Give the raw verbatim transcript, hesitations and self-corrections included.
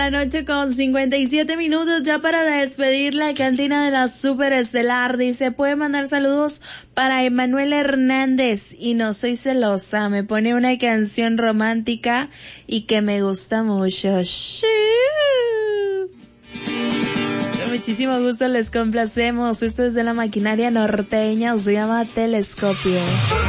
La noche con cincuenta y siete minutos ya para despedir la cantina de la Superestelar. Dice, puede mandar saludos para Emanuel Hernández y no soy celosa. Me pone una canción romántica y que me gusta mucho. Sí. Con muchísimo gusto les complacemos. Esto es de la maquinaria norteña, se llama Telescopio.